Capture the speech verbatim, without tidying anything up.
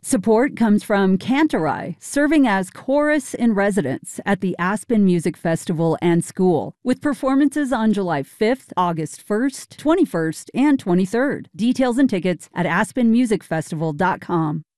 Support comes from Cantorai, serving as chorus in residence at the Aspen Music Festival and School, with performances on July fifth, August first, twenty-first, and twenty-third. Details and tickets at aspen music festival dot com.